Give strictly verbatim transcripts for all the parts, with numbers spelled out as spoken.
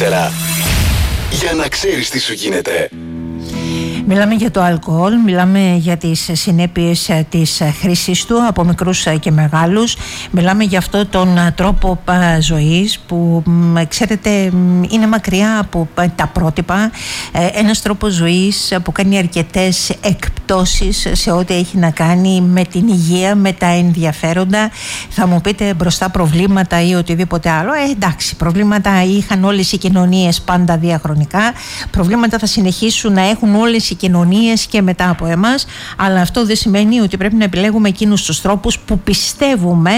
τέσσερα. Για να ξέρεις τι σου γίνεται. Μιλάμε για το αλκοόλ, μιλάμε για τις συνέπειες της χρήσης του από μικρούς και μεγάλους. Μιλάμε για αυτό τον τρόπο ζωής που, ξέρετε, είναι μακριά από τα πρότυπα. Ένας τρόπος ζωής που κάνει αρκετές εκπτώσεις σε ό,τι έχει να κάνει με την υγεία, με τα ενδιαφέροντα. Θα μου πείτε μπροστά προβλήματα ή οτιδήποτε άλλο. Ε, εντάξει, προβλήματα είχαν όλες οι κοινωνίες πάντα διαχρονικά. Προβλήματα θα συνεχίσουν να έχουν όλες οι κοινωνίες και μετά από εμάς, αλλά αυτό δεν σημαίνει ότι πρέπει να επιλέγουμε εκείνους τους τρόπους που πιστεύουμε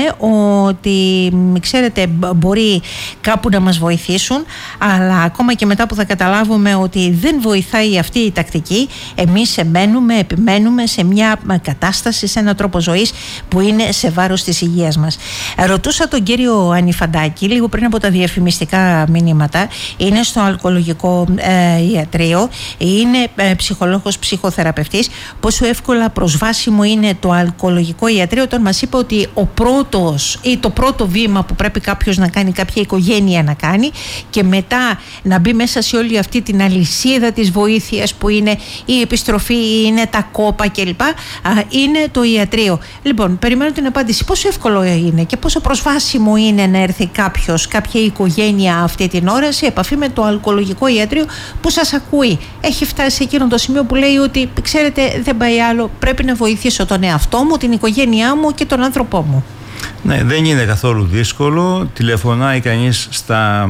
ότι, ξέρετε, μπορεί κάπου να μας βοηθήσουν, αλλά ακόμα και μετά που θα καταλάβουμε ότι δεν βοηθάει αυτή η τακτική, εμείς εμένουμε, επιμένουμε σε μια κατάσταση, σε έναν τρόπο ζωής που είναι σε βάρος της υγείας μας. Ρωτούσα τον κύριο Ανιφαντάκη λίγο πριν από τα διαφημιστικά μηνύματα. Είναι στο αλκοολογικό ε, ιατρείο, είναι ε, ψυχολόγος, ψυχοθεραπευτής. Πόσο εύκολα προσβάσιμο είναι το αλκοολογικό ιατρείο, όταν μας είπε ότι ο πρώτος ή το πρώτο βήμα που πρέπει κάποιος να κάνει, κάποια οικογένεια να κάνει, και μετά να μπει μέσα σε όλη αυτή την αλυσίδα της βοήθειας που είναι η επιστροφή, είναι τα κόπα κλπ, είναι το ιατρείο. Λοιπόν, περιμένω την απάντηση. Πόσο εύκολο είναι και πόσο προσβάσιμο είναι να έρθει κάποιος, κάποια οικογένεια αυτή την ώρα σε επαφή με το αλκοολογικό ιατρείο που σας ακούει? Έχει φτάσει σε εκείνο το σημείο που λέει ότι, ξέρετε, δεν πάει άλλο, πρέπει να βοηθήσω τον εαυτό μου, την οικογένειά μου και τον άνθρωπό μου. Ναι, δεν είναι καθόλου δύσκολο. Τηλεφωνάει κανείς στα,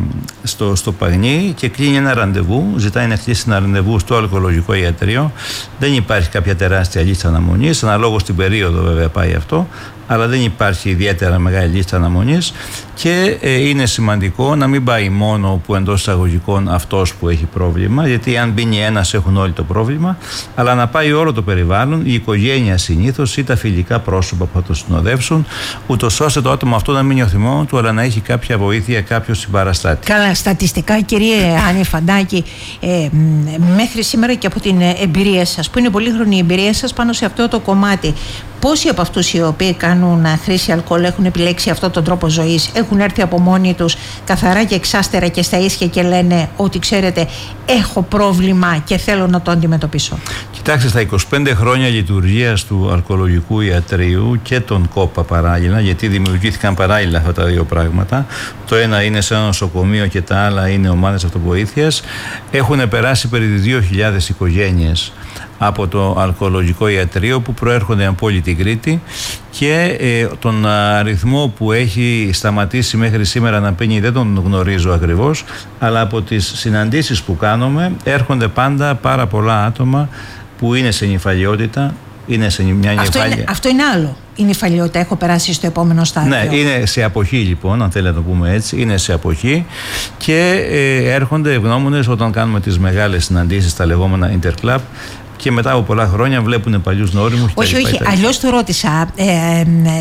στο, στο Παγνί και κλείνει ένα ραντεβού. Ζητάει να κλείσει ένα ραντεβού στο αλκοολογικό ιατρείο. Δεν υπάρχει κάποια τεράστια λίστα αναμονής. Αναλόγως στην περίοδο, βέβαια, πάει αυτό. Αλλά δεν υπάρχει ιδιαίτερα μεγάλη λίστα αναμονής και ε, είναι σημαντικό να μην πάει μόνο που εντός εισαγωγικών αυτός που έχει πρόβλημα, γιατί αν μπαίνει ένας έχουν όλοι το πρόβλημα, αλλά να πάει όλο το περιβάλλον, η οικογένεια συνήθως ή τα φιλικά πρόσωπα που θα το συνοδεύσουν, ούτως ώστε το άτομο αυτό να μην νιώθει μόνο του, αλλά να έχει κάποια βοήθεια, κάποιο συμπαραστάτη. Καλά, στατιστικά, κύριε Ανιφαντάκη, ε, μέχρι σήμερα και από την εμπειρία σας, που είναι πολύχρονη η εμπειρία σας πάνω σε αυτό το κομμάτι, πόσοι από αυτούς οι οποίοι κάνουν χρήση αλκοόλ έχουν επιλέξει αυτόν τον τρόπο ζωής, έχουν έρθει από μόνοι τους καθαρά και εξάστερα και στα ίσια και λένε ότι, ξέρετε, έχω πρόβλημα και θέλω να το αντιμετωπίσω? Κοιτάξτε, στα είκοσι πέντε χρόνια λειτουργίας του αλκοολογικού ιατρείου και των κόπα παράλληλα, γιατί δημιουργήθηκαν παράλληλα αυτά τα δύο πράγματα, το ένα είναι σε ένα νοσοκομείο και τα άλλα είναι ομάδες αυτοβοήθειας, έχουν περάσει περί δύο χιλιάδες οικογένειες από το αλκοολογικό ιατρείο που προέρχονται από όλη την Κρήτη, και ε, τον αριθμό που έχει σταματήσει μέχρι σήμερα να πίνει δεν τον γνωρίζω ακριβώς, αλλά από τις συναντήσεις που κάνουμε έρχονται πάντα πάρα πολλά άτομα που είναι σε νυφαλιότητα, είναι σε μια νυφάλια. Αυτό είναι, αυτό είναι άλλο. Η νυφαλιότητα, έχω περάσει στο επόμενο στάδιο. Ναι, είναι σε αποχή λοιπόν, αν θέλετε να το πούμε έτσι, είναι σε αποχή και ε, έρχονται ευγνώμονες όταν κάνουμε τις μεγάλες συναντήσεις, τα λεγόμενα interclub, και μετά από πολλά χρόνια βλέπουν παλιούς νόριμους. Όχι, όχι, αλλιώς το ρώτησα. Ε, ε,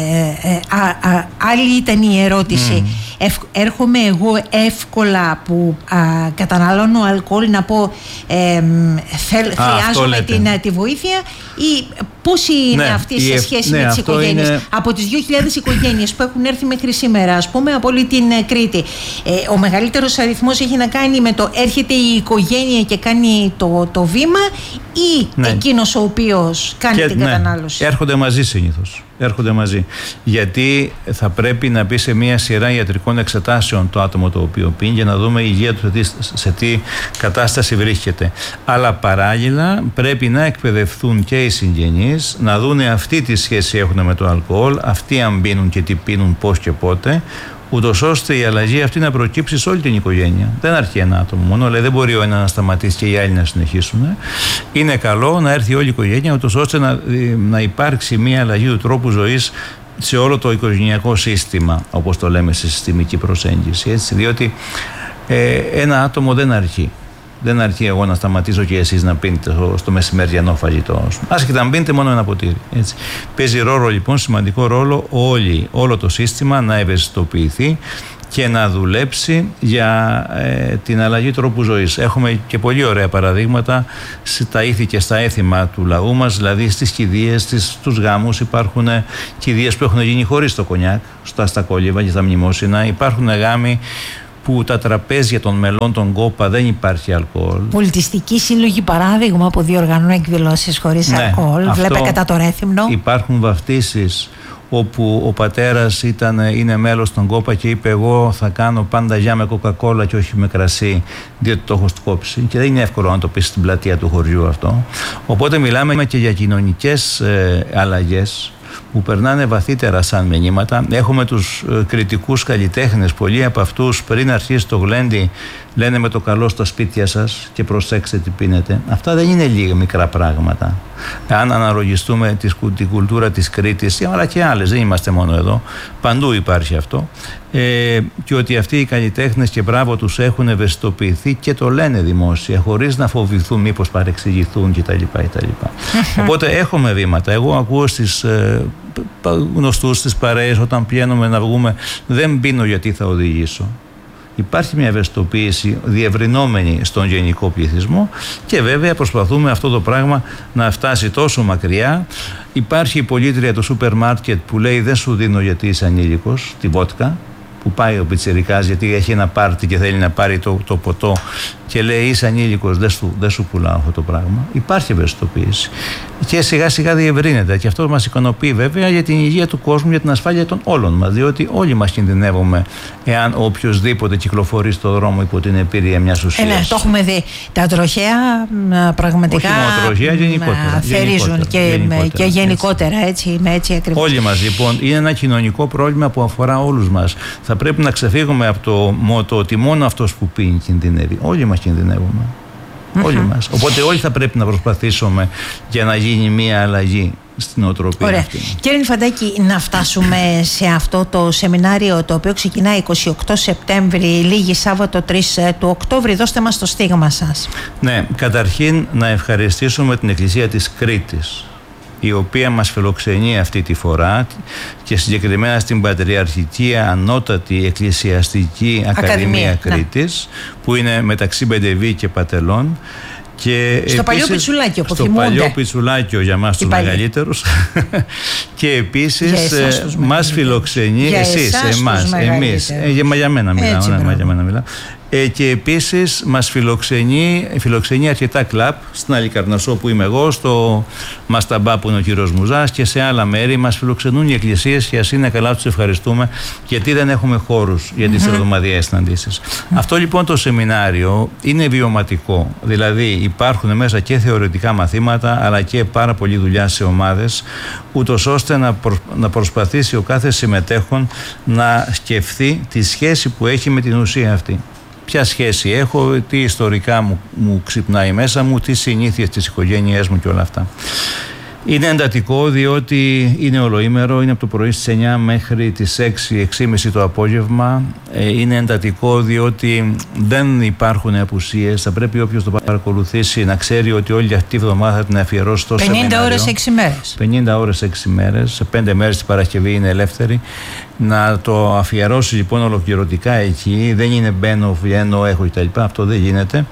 ε, α, α, άλλη ήταν η ερώτηση. Mm. Ευ, έρχομαι εγώ εύκολα που α, καταναλώνω αλκοόλ να πω ε, θέλ, α, χρειάζομαι την, τη βοήθεια, ή πόσοι είναι, ναι, αυτοί σε σχέση, ναι, με τις οικογένειες? Είναι... Από τις δύο χιλιάδες οικογένειες που έχουν έρθει μέχρι σήμερα, ας πούμε, από όλη την Κρήτη, ε, ο μεγαλύτερος αριθμός έχει να κάνει με το έρχεται η οικογένεια και κάνει το, το βήμα, ή ναι, εκείνος ο οποίος κάνει και, την ναι, κατανάλωση? Έρχονται μαζί συνήθως. Έρχονται μαζί. Γιατί θα πρέπει να μπει σε μια σειρά ιατρικών εξετάσεων το άτομο το οποίο πίνει, για να δούμε η υγεία του σε τι, σε τι κατάσταση βρίσκεται. Αλλά παράλληλα πρέπει να εκπαιδευτούν και οι συγγενείς, να δούνε αυτή τη σχέση έχουν με το αλκοόλ, αυτοί αν πίνουν και τι πίνουν, πώς και πότε, ούτως ώστε η αλλαγή αυτή να προκύψει σε όλη την οικογένεια. Δεν αρκεί ένα άτομο μόνο, δηλαδή δεν μπορεί ο ένας να σταματήσει και οι άλλοι να συνεχίσουν. Είναι καλό να έρθει όλη η οικογένεια, ούτως ώστε να, να υπάρξει μια αλλαγή του τρόπου ζωής σε όλο το οικογενειακό σύστημα, όπως το λέμε σε συστημική προσέγγιση. Έτσι, διότι ε, ένα άτομο δεν αρκεί. Δεν αρκεί εγώ να σταματήσω και εσείς να πίνετε στο, στο μεσημεριανό φαγητό. Άσχετα να πίνετε μόνο ένα ποτήρι. Έτσι. Παίζει ρόλο λοιπόν, σημαντικό ρόλο, όλοι, όλο το σύστημα να ευαισθητοποιηθεί και να δουλέψει για ε, την αλλαγή τρόπου ζωής. Έχουμε και πολύ ωραία παραδείγματα στα ήθη και στα έθιμα του λαού μας, δηλαδή στις κηδείες, στις, στους γάμους. Υπάρχουν κηδείες που έχουν γίνει χωρίς το κονιάκ, στα, στα κόλληβα και στα μνημόσυνα. Υπάρχουν γάμοι που τα τραπέζια των μελών των ΚΟΠΑ δεν υπάρχει αλκοόλ. Πολιτιστική σύλλογη, παράδειγμα, που διοργανώνουν εκδηλώσεις χωρίς ναι, αλκοόλ. Βλέπε κατά το Ρέθυμνο. Υπάρχουν βαφτίσεις όπου ο πατέρας ήταν, είναι μέλος των ΚΟΠΑ και είπε: εγώ θα κάνω πάντα γιά με κοκακόλα και όχι με κρασί, διότι το έχω κόψει. Και δεν είναι εύκολο να το πεις στην πλατεία του χωριού αυτό. Οπότε μιλάμε και για κοινωνικές ε, αλλαγές που περνάνε βαθύτερα σαν μηνύματα. Έχουμε τους ε, κριτικούς καλλιτέχνες, πολλοί από αυτούς πριν αρχίσει το γλέντι λένε με το καλό στα σπίτια σας και προσέξτε τι πίνετε. Αυτά δεν είναι λίγα μικρά πράγματα. Αν αναλογιστούμε την κουλτούρα της Κρήτης, αλλά και άλλες, δεν είμαστε μόνο εδώ, παντού υπάρχει αυτό, ε, και ότι αυτοί οι καλλιτέχνες, και μπράβο τους, έχουν ευαισθητοποιηθεί και το λένε δημόσια, χωρίς να φοβηθούν μήπως παρεξηγηθούν κτλ. κτλ. Οπότε έχουμε βήματα. Εγώ ακούω στις ε, γνωστούς, στις παρέες, όταν πηγαίνουμε να βγούμε, δεν πίνω γιατί θα οδηγήσω. Υπάρχει μια ευαισθητοποίηση διευρυνόμενη στον γενικό πληθυσμό και βέβαια προσπαθούμε αυτό το πράγμα να φτάσει τόσο μακριά. Υπάρχει η πολίτρια του σούπερ μάρκετ που λέει: δεν σου δίνω γιατί είσαι ανήλικος, τη βότκα, που πάει ο πιτσιρικάς γιατί έχει ένα πάρτι και θέλει να πάρει το, το ποτό και λέει: είσαι ανήλικος, δεν σου, δεν σου πουλάω αυτό το πράγμα. Υπάρχει ευαισθητοποίηση και σιγά σιγά διευρύνεται, και αυτό μας ικανοποιεί βέβαια για την υγεία του κόσμου, για την ασφάλεια των όλων μας, διότι όλοι μας κινδυνεύουμε εάν οποιοσδήποτε κυκλοφορεί στον δρόμο υπό την επίρρεια μιας ουσίας. Ε, ναι, το έχουμε δει. Τα τροχαία πραγματικά όχι μόνο τροχαία, γενικότερα, θερίζουν και γενικότερα, και γενικότερα έτσι, έτσι, έτσι ακριβώς. Όλοι μας λοιπόν, είναι ένα κοινωνικό πρόβλημα που αφορά όλους μας. Θα πρέπει να ξεφύγουμε από το μότο ότι μόνο αυτός που πίνει κινδυνεύει. Όλοι μας κινδυνεύουμε. Mm-hmm. Όλοι μας. Οπότε όλοι θα πρέπει να προσπαθήσουμε για να γίνει μια αλλαγή στην οτροπία. Ωραία. Αυτή. Κύριε Νηφαντάκη, να φτάσουμε σε αυτό το σεμινάριο, το οποίο ξεκινάει εικοστή ογδόη Σεπτέμβρη, λίγη Σάββατο τρεις του Οκτώβρη. Δώστε μας το στίγμα σας. Ναι, καταρχήν να ευχαριστήσουμε την Εκκλησία της Κρήτης, η οποία μας φιλοξενεί αυτή τη φορά, και συγκεκριμένα στην Πατριαρχική Ανώτατη Εκκλησιαστική Ακαδημία, Ακαδημία Κρήτης, ναι, που είναι μεταξύ Μπεντεβή και Πατελών. Και στο επίσης, παλιό πιτσουλάκιο που στο θυμούνται. παλιό πιτσουλάκιο για μας τους μεγαλύτερους. Και επίσης μας φιλοξενεί, για εσείς, εμάς, εμείς, ε, για, για μένα μιλάω, έτσι, ναι, για μένα μιλάω. Ε, και επίσης μας φιλοξενεί, φιλοξενεί αρκετά κλαμπ στην Αλικαρνασσό που είμαι εγώ, στο Μασταμπά που είναι ο κύριος Μουζάς, και σε άλλα μέρη μας φιλοξενούν οι εκκλησίες, και ας είναι καλά, τους ευχαριστούμε, γιατί δεν έχουμε χώρους για τις mm-hmm. εβδομαδιαίες συναντήσεις. Mm-hmm. Αυτό λοιπόν το σεμινάριο είναι βιωματικό, δηλαδή υπάρχουν μέσα και θεωρητικά μαθήματα αλλά και πάρα πολλή δουλειά σε ομάδες, ούτως ώστε να, προ, να προσπαθήσει ο κάθε συμμετέχον να σκεφτεί τη σχέση που έχει με την ουσία αυτή. Ποια σχέση έχω, τι ιστορικά μου, μου ξυπνάει μέσα μου, τι συνήθειες της οικογένειάς μου και όλα αυτά. Είναι εντατικό διότι είναι ολοήμερο, είναι από το πρωί στις εννιά μέχρι τις έξι, έξι και μισή το απόγευμα. Είναι εντατικό διότι δεν υπάρχουν απουσίες. Θα πρέπει όποιος το παρακολουθήσει να ξέρει ότι όλη αυτή τη βδομάδα θα την αφιερώσει στο σεμινάριο. πενήντα ώρες, έξι μέρες. πενήντα ώρες, έξι μέρες. Σε πέντε μέρες την Παρασκευή είναι ελεύθερη. Να το αφιερώσει λοιπόν ολοκληρωτικά εκεί. Δεν είναι μπαίνω, βγαίνω, έχω κτλ. Αυτό δεν γίνεται.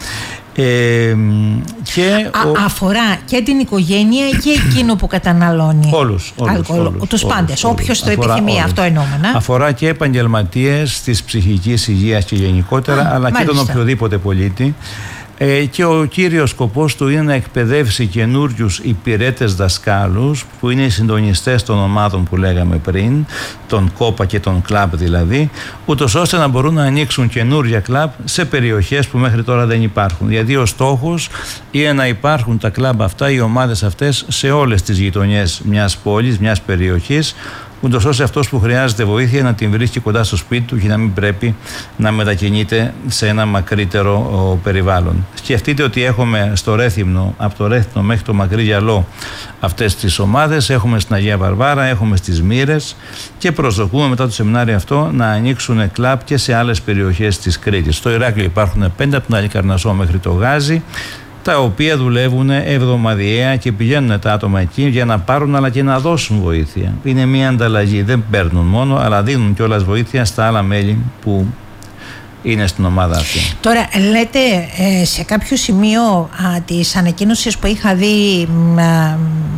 Ε, και Α, ο... Αφορά και την οικογένεια και εκείνο που καταναλώνει όλους, όλους, αλκοόλ, όλους, τους όλους, πάντες, όλους, όποιος το αφορά επιθυμεί, όλους. αυτό εννοούμε. Αφορά και επαγγελματίες της ψυχικής υγείας και γενικότερα, Α, αλλά μάλιστα. και τον οποιοδήποτε πολίτη. Ε, και ο κύριος σκοπός του είναι να εκπαιδεύσει καινούριους υπηρέτες δασκάλους, που είναι οι συντονιστές των ομάδων που λέγαμε πριν, των ΚΟΠΑ και των κλαμπ δηλαδή, ούτως ώστε να μπορούν να ανοίξουν καινούρια κλαμπ σε περιοχές που μέχρι τώρα δεν υπάρχουν. Γιατί ο στόχος είναι να υπάρχουν τα κλαμπ αυτά, οι ομάδες αυτές, σε όλες τις γειτονιές μιας πόλης, μιας περιοχής, ούτως ώστε αυτός που χρειάζεται βοήθεια να την βρίσκει κοντά στο σπίτι του και να μην πρέπει να μετακινείται σε ένα μακρύτερο ο, περιβάλλον. Σκεφτείτε ότι έχουμε στο Ρέθυμνο, από το Ρέθυμνο μέχρι το Μακρύ Γυαλό, αυτές τις ομάδες, έχουμε στην Αγία Βαρβάρα, έχουμε στις Μύρες, και προσδοκούμε μετά το σεμινάριο αυτό να ανοίξουν κλαμπ και σε άλλες περιοχές της Κρήτης. Στο Ηράκλειο υπάρχουν πέντε, από την Αλικαρνασσό μέχρι το Γάζι, τα οποία δουλεύουν εβδομαδιαία και πηγαίνουν τα άτομα εκεί για να πάρουν αλλά και να δώσουν βοήθεια. Είναι μια ανταλλαγή, δεν παίρνουν μόνο, αλλά δίνουν κιόλας βοήθεια στα άλλα μέλη που είναι στην ομάδα αυτή. Τώρα λέτε ε, σε κάποιο σημείο α, της ανακοίνωσης που είχα δει α,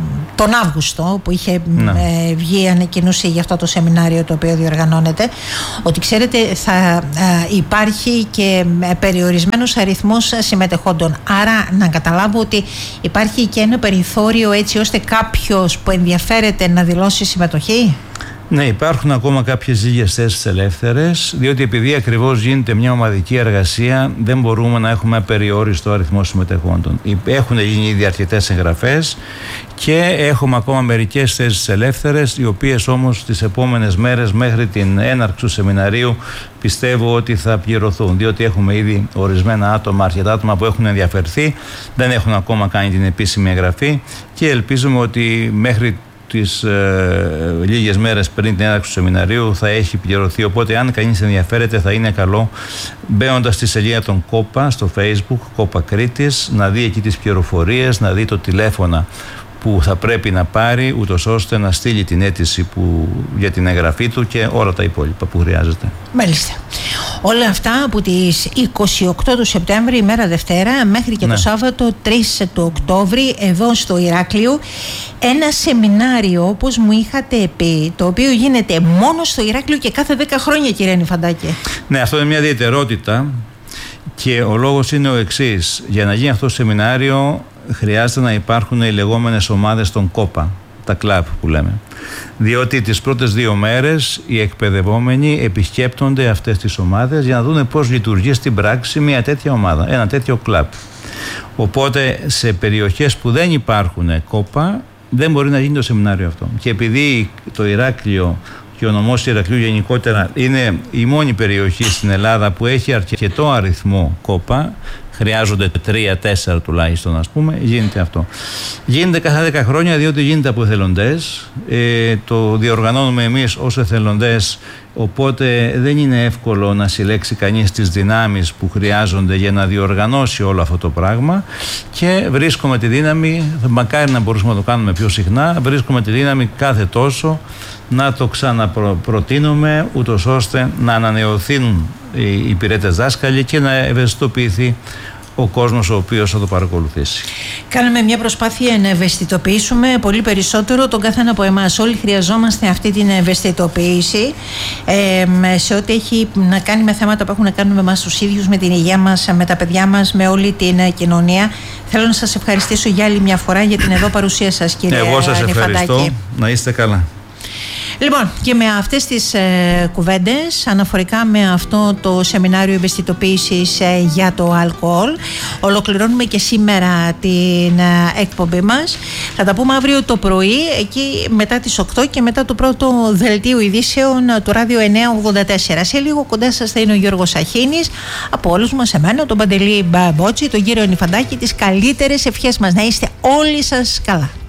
τον Αύγουστο που είχε ναι. ε, βγει ανακοίνωση για αυτό το σεμινάριο το οποίο διοργανώνεται, ότι ξέρετε θα ε, υπάρχει και περιορισμένος αριθμός συμμετεχόντων. Άρα να καταλάβω ότι υπάρχει και ένα περιθώριο έτσι ώστε κάποιος που ενδιαφέρεται να δηλώσει συμμετοχή. Ναι, υπάρχουν ακόμα κάποιες λίγες θέσεις ελεύθερες, διότι επειδή ακριβώς γίνεται μια ομαδική εργασία, δεν μπορούμε να έχουμε απεριόριστο αριθμό συμμετεχόντων. Έχουν γίνει ήδη αρκετές εγγραφές και έχουμε ακόμα μερικές θέσεις ελεύθερες, οι οποίες όμως τις επόμενες μέρες μέχρι την έναρξη του σεμιναρίου πιστεύω ότι θα πληρωθούν, διότι έχουμε ήδη ορισμένα άτομα, αρκετά άτομα που έχουν ενδιαφερθεί, δεν έχουν ακόμα κάνει την επίσημη εγγραφή και ελπίζουμε ότι μέχρι τις ε, λίγες μέρες πριν την έναρξη του σεμιναρίου θα έχει πληρωθεί. Οπότε, αν κανείς ενδιαφέρεται, θα είναι καλό μπαίνοντας στη σελίδα των ΚΟΠΑ στο Facebook, ΚΟΠΑ Κρήτης, να δει εκεί τις πληροφορίες, να δει το τηλέφωνα που θα πρέπει να πάρει, ούτως ώστε να στείλει την αίτηση που, για την εγγραφή του και όλα τα υπόλοιπα που χρειάζεται. Μάλιστα. Όλα αυτά από τις είκοσι οκτώ του Σεπτέμβρη, ημέρα Δευτέρα, μέχρι και ναι. το Σάββατο τρεις του Οκτώβρη, εδώ στο Ηράκλειο, ένα σεμινάριο, όπως μου είχατε πει, το οποίο γίνεται μόνο στο Ηράκλειο και κάθε δέκα χρόνια, κύριε Νηφαντάκη. Ναι, αυτό είναι μια ιδιαιτερότητα και ο λόγος είναι ο εξής. Για να γίνει αυτό το σεμινάριο χρειάζεται να υπάρχουν οι λεγόμενες ομάδες των ΚΟΠΑ, τα κλαμπ που λέμε. Διότι τις πρώτες δύο μέρες οι εκπαιδευόμενοι επισκέπτονται αυτές τις ομάδες για να δουν πώς λειτουργεί στην πράξη μια τέτοια ομάδα, ένα τέτοιο κλαμπ. Οπότε σε περιοχές που δεν υπάρχουν ΚΟΠΑ δεν μπορεί να γίνει το σεμινάριο αυτό. Και επειδή το Ηράκλειο και ο νομός Ηρακλείου γενικότερα είναι η μόνη περιοχή στην Ελλάδα που έχει αρκετό αριθμό ΚΟΠΑ, χρειάζονται τρία τέσσερα τουλάχιστον, ας πούμε, γίνεται αυτό. Γίνεται κάθε δέκα χρόνια, διότι γίνεται από εθελοντές. Ε, το διοργανώνουμε εμείς ως εθελοντές, οπότε δεν είναι εύκολο να συλλέξει κανείς τις δυνάμεις που χρειάζονται για να διοργανώσει όλο αυτό το πράγμα και βρίσκουμε τη δύναμη, μακάρι να μπορούσαμε να το κάνουμε πιο συχνά, βρίσκουμε τη δύναμη κάθε τόσο να το ξαναπροτείνουμε, ούτως ώστε να ανανεωθούν οι υπηρέτες δάσκαλοι και να ευαισθητοποιηθεί ο κόσμος ο οποίος θα το παρακολουθήσει. Κάναμε μια προσπάθεια να ευαισθητοποιήσουμε πολύ περισσότερο τον καθένα από εμάς. Όλοι χρειαζόμαστε αυτή την ευαισθητοποίηση ε, σε ό,τι έχει να κάνει με θέματα που έχουν να κάνουν με εμάς τους ίδιους, με την υγεία μας, με τα παιδιά μας, με όλη την κοινωνία. Θέλω να σας ευχαριστήσω για άλλη μια φορά για την εδώ παρουσία σας, κύριε Νηφαντάκη. Εγώ σας ευχαριστώ. Να είστε καλά. Λοιπόν, και με αυτές τις ε, κουβέντες αναφορικά με αυτό το σεμινάριο ευαισθητοποίησης ε, για το αλκοόλ, ολοκληρώνουμε και σήμερα την ε, εκπομπή μας. Θα τα πούμε αύριο το πρωί, εκεί μετά τις οκτώ και μετά το πρώτο δελτίο ειδήσεων του Ράδιο εννιακόσια ογδόντα τέσσερα. Σε λίγο κοντά σας θα είναι ο Γιώργος Αχίνης. Από όλους μας, εμένα, τον Παντελή Μπότση, τον κύριο Νηφαντάκη, τις καλύτερες ευχές μας. Να είστε όλοι σας καλά.